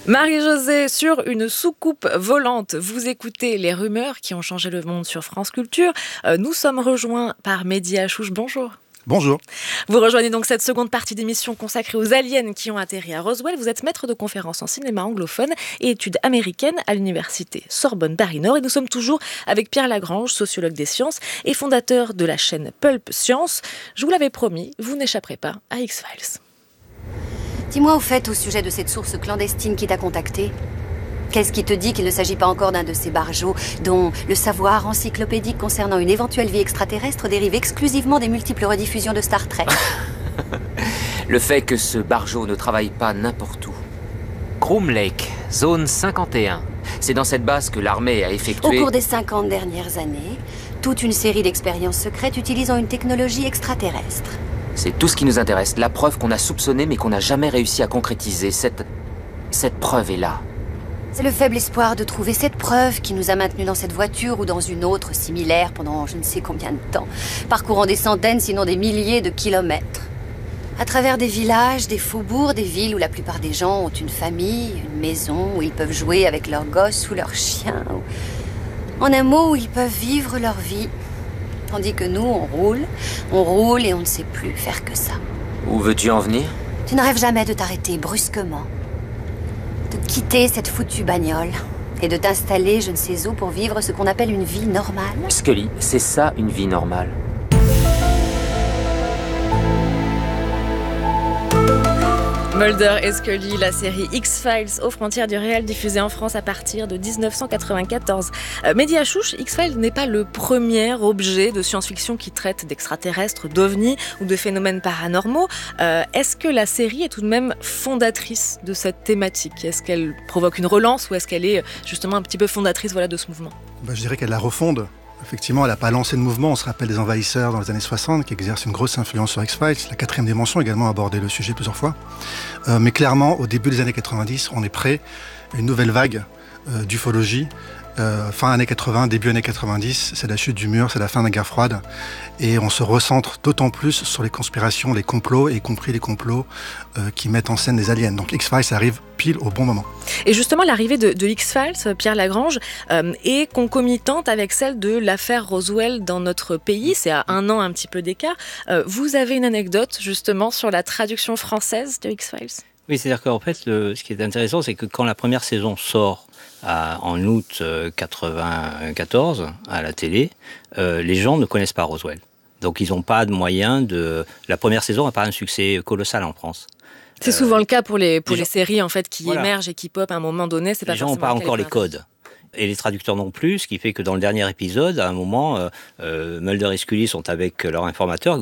Marie-Josée, sur une soucoupe volante, vous écoutez les rumeurs qui ont changé le monde sur France Culture. Nous sommes rejoints par Mehdi Achouch. Bonjour. Bonjour. Vous rejoignez donc cette seconde partie d'émission consacrée aux aliens qui ont atterri à Roswell. Vous êtes maître de conférences en cinéma anglophone et études américaines à l'université Sorbonne Paris-Nord. Et nous sommes toujours avec Pierre Lagrange, sociologue des sciences et fondateur de la chaîne Pulp Science. Je vous l'avais promis, vous n'échapperez pas à X-Files. Dis-moi au fait, au sujet de cette source clandestine qui t'a contacté, qu'est-ce qui te dit qu'il ne s'agit pas encore d'un de ces barjots dont le savoir encyclopédique concernant une éventuelle vie extraterrestre dérive exclusivement des multiples rediffusions de Star Trek? Le fait que ce barjot ne travaille pas n'importe où. Groom Lake, zone 51. C'est dans cette base que l'armée a effectué... Au cours des 50 dernières années, toute une série d'expériences secrètes utilisant une technologie extraterrestre. C'est tout ce qui nous intéresse. La preuve qu'on a soupçonnée mais qu'on n'a jamais réussi à concrétiser. Cette preuve est là. C'est le faible espoir de trouver cette preuve qui nous a maintenus dans cette voiture ou dans une autre similaire pendant je ne sais combien de temps, parcourant des centaines sinon des milliers de kilomètres. À travers des villages, des faubourgs, des villes où la plupart des gens ont une famille, une maison, où ils peuvent jouer avec leurs gosses ou leurs chiens. En un mot, où ils peuvent vivre leur vie. Tandis que nous, on roule et on ne sait plus faire que ça. Où veux-tu en venir? Tu ne rêves jamais de t'arrêter brusquement, de quitter cette foutue bagnole et de t'installer je ne sais où pour vivre ce qu'on appelle une vie normale. Scully, c'est ça une vie normale. Mulder et Scully, la série X-Files aux frontières du réel diffusée en France à partir de 1994. Mehdi Achouch, X-Files n'est pas le premier objet de science-fiction qui traite d'extraterrestres, d'ovnis ou de phénomènes paranormaux. Est-ce que la série est tout de même fondatrice de cette thématique? Est-ce qu'elle provoque une relance ou est-ce qu'elle est justement un petit peu fondatrice de ce mouvement? Je dirais qu'elle la refonde. Effectivement, elle n'a pas lancé de mouvement. On se rappelle des envahisseurs dans les années 60 qui exercent une grosse influence sur X-Files. La quatrième dimension a également abordé le sujet plusieurs fois. Mais clairement, au début des années 90, on est prêt à une nouvelle vague d'ufologie. Fin années 80, début années 90, c'est la chute du mur, c'est la fin de la guerre froide. Et on se recentre d'autant plus sur les conspirations, les complots, y compris les complots qui mettent en scène les aliens. Donc X-Files arrive pile au bon moment. Et justement, l'arrivée de X-Files, Pierre Lagrange, est concomitante avec celle de l'affaire Roswell dans notre pays. C'est à 1 an un petit peu d'écart. Vous avez une anecdote justement sur la traduction française de X-Files? Oui, c'est-à-dire qu'en fait, ce qui est intéressant, c'est que quand la première saison sort en août 94 à la télé, les gens ne connaissent pas Roswell. Donc ils n'ont pas de moyens de... La première saison n'a pas un succès colossal en France. C'est souvent le cas pour les séries en fait, qui émergent et qui pop à un moment donné. C'est pas les gens n'ont pas encore les codes. Et les traducteurs non plus, ce qui fait que dans le dernier épisode, à un moment, Mulder et Scully sont avec leur informateur.